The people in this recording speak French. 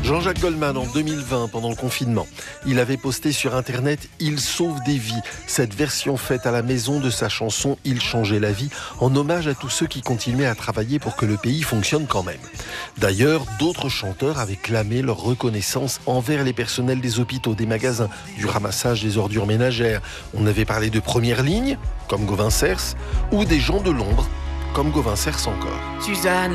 Jean-Jacques Goldman en 2020 pendant le confinement. Il avait posté sur internet « Il sauve des vies ». Cette version faite à la maison de sa chanson « Il changeait la vie » en hommage à tous ceux qui continuaient à travailler pour que le pays fonctionne quand même. D'ailleurs, d'autres chanteurs avaient clamé leur reconnaissance envers les personnels des hôpitaux, des magasins, du ramassage des ordures ménagères. On avait parlé de première ligne, comme Gauvin Cers, ou des gens de l'ombre, comme Gauvin Cers encore. Suzanne